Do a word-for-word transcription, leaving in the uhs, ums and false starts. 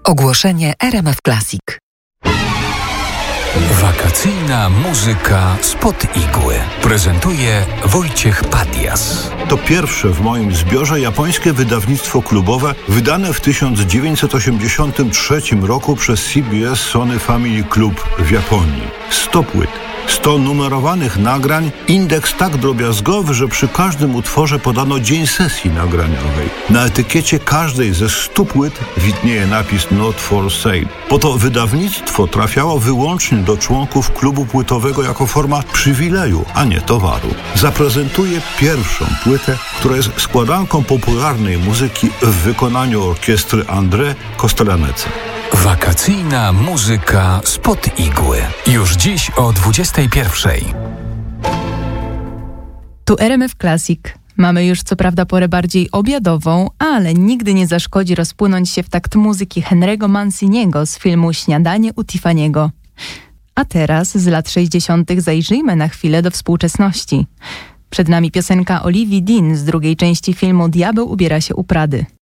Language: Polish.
Ogłoszenie R M F Classic. Wakacyjna muzyka spod igły. Prezentuje Wojciech Padias. To pierwsze w moim zbiorze japońskie wydawnictwo klubowe, wydane w tysiąc dziewięćset osiemdziesiątym trzecim roku przez C B S Sony Family Club w Japonii. sto płyt, sto numerowanych nagrań, indeks tak drobiazgowy, że przy każdym utworze podano dzień sesji nagraniowej. Na etykiecie każdej ze stu płyt widnieje napis Not for Sale. Po to wydawnictwo trafiało wyłącznie do członków klubu płytowego jako forma przywileju, a nie towaru. Zaprezentuję pierwszą płytę, która jest składanką popularnej muzyki w wykonaniu orkiestry André Kostelanece. Wakacyjna muzyka spod igły. Już dziś o dwudziestej pierwszej. Tu R M F Classic. Mamy już co prawda porę bardziej obiadową, ale nigdy nie zaszkodzi rozpłynąć się w takt muzyki Henry'ego Manciniego z filmu Śniadanie u Tiffany'ego. A teraz z lat sześćdziesiątych zajrzyjmy na chwilę do współczesności. Przed nami piosenka Olivii Dean z drugiej części filmu Diabeł ubiera się u Prady.